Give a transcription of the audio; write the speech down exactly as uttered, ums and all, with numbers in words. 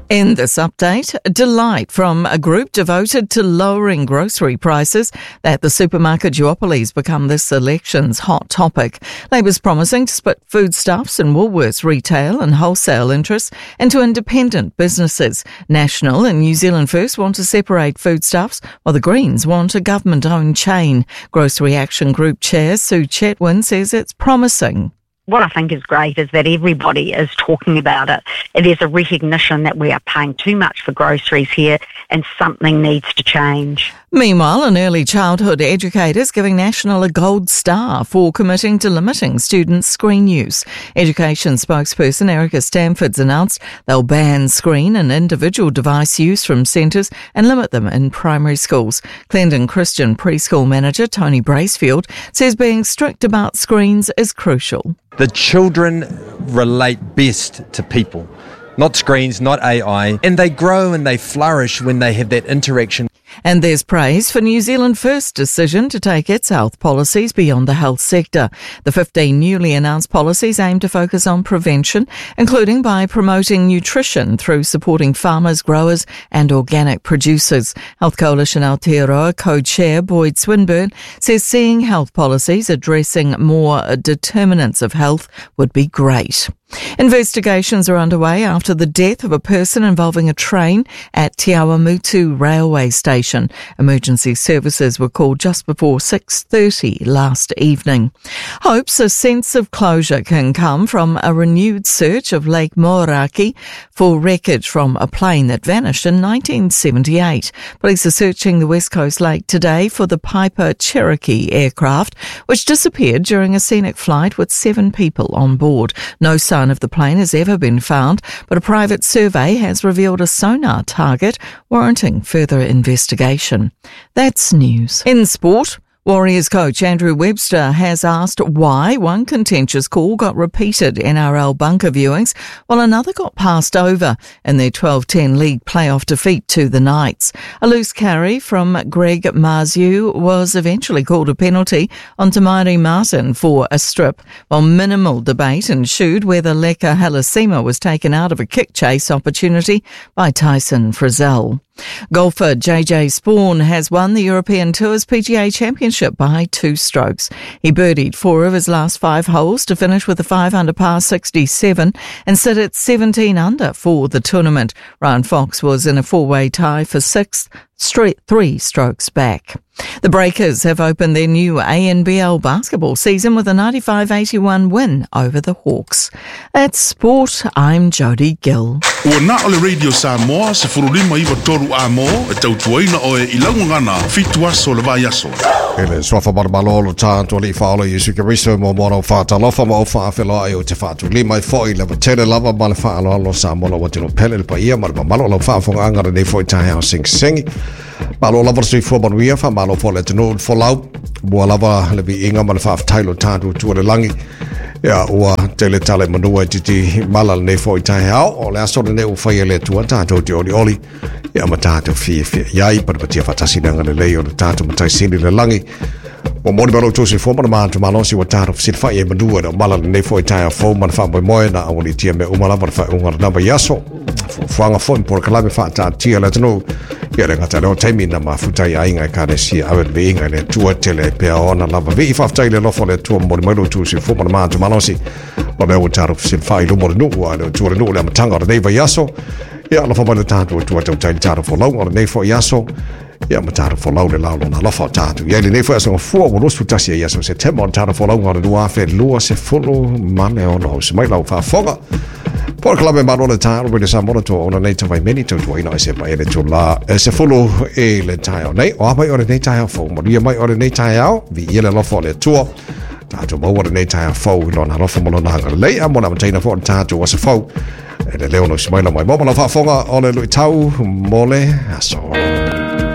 In this update, delight from a group devoted to lowering grocery prices that the supermarket duopolies become this election's hot topic. Labour's promising to split foodstuffs and Woolworths retail and wholesale interests into independent businesses. National and New Zealand First want to separate foodstuffs, while the Greens want a government-owned chain. Grocery Action Group Chair Sue Chetwin says it's promising. What I think is great is that everybody is talking about it. There's a recognition that we are paying too much for groceries here and something needs to change. Meanwhile, an early childhood educator is giving National a gold star for committing to limiting students' screen use. Education spokesperson Erica Stanford's announced they'll ban screen and individual device use from centres and limit them in primary schools. Clendon Christian preschool manager Tony Bracefield says being strict about screens is crucial. The children relate best to people, not screens, not A I, and they grow and they flourish when they have that interaction. And there's praise for New Zealand First's decision to take its health policies beyond the health sector. The fifteen newly announced policies aim to focus on prevention, including by promoting nutrition through supporting farmers, growers and organic producers. Health Coalition Aotearoa co-chair Boyd Swinburne says seeing health policies addressing more determinants of health would be great. Investigations are underway after the death of a person involving a train at Te Awamutu railway station. Emergency services were called just before six thirty last evening. Hopes a sense of closure can come from a renewed search of Lake Moeraki for wreckage from a plane that vanished in nineteen seventy-eight. Police are searching the West Coast Lake today for the Piper Cherokee aircraft, which disappeared during a scenic flight with seven people on board. No sign of the plane has ever been found, but a private survey has revealed a sonar target warranting further investigation. That's news. In sport, Warriors coach Andrew Webster has asked why one contentious call got repeated N R L bunker viewings while another got passed over in their twelve ten league playoff defeat to the Knights. A loose carry from Greg Marziu was eventually called a penalty on Tamari Martin for a strip, while minimal debate ensued whether Leka Halasima was taken out of a kick chase opportunity by Tyson Frizzell. Golfer J J Spawn has won the European Tour's P G A Championship by two strokes. He birdied four of his last five holes to finish with a five under par sixty-seven and sit at seventeen under for the tournament. Ryan Fox was in a four-way tie for sixth, straight three strokes back. The Breakers have opened their new A N B L basketball season with a ninety-five eighty-one win over the Hawks. That's sport. I'm Jody Gill. Ua na ole Radio Samoa se furulima iwa toru a mo e tautuaina o e ilaungana fitu aso le vai aso. Ele swafa marmalolo tātua li whaolo Yesu Kiriso mo moro whātalofa mo whaafelo ai o te whātu lima i fwoi lewa tere lava ma le whaaloalo Samoa wa tino pele le pa ia ma le mamalo la whaafonga angara nei fwoi tahe au sing singi. Malo lava sui fua manuia wha malo fo le tino folau mua lava le vi inga ma le whaaftailo tātua tua le langi. Ia ua tele tale manua i titi mala nei fwoi tahe au o le aso le neu whai le tua tātua te oli oli. Ia ma tātua fie fie iai panapatia whatasinanga le lei o le tātua matai sini le langi. O moni baro tosi fo mana mātu malosi wa tātua fisit whai e manua na mala nei fwoi tahe au fo mana wha moi moe na awani tia me umalava wha ungar namba yaso. Fuanga fo impor kalame wha tā tia le tano. Ia le ngata leo taimi na mafutai ainga e kare sia awe me inga le tua tele pea ona lava. Vi i whaftai le lofo le tua moni mailo tosi fo mana mātu malosi. O leo tātua fisit whai lumo le nuu a leo tua le nuu le amatanga o le neiva yaso. Ia lofa mai le tātua tua tau taini tātua fo lau o le neifo yaso. Ia ma tātua fo lau le laulo na lofa o tātua. Ia le neifo yaso ngā fua o rosu tasi e yaso se tema o tātua fo lau ngā nua fe lua se fulu mane o lau. Se mai lau whaafonga. Por kalame maro le tātua rene sa mora toa ona nei tawai meni tau tua ina e se mai e le tau la. E se fulu e le tai au nei. O mai o le nei tai au fau. Maria mai o le nei tai au. Vi ia le lofa o le tua. Tātua mau o le nei tai au fau. Lona lofa mo lona hanga lei. A mona mataina fo o tātua o se fau. E le leo no si mai la mai. Mo la whaafonga o le lui tau mole aso.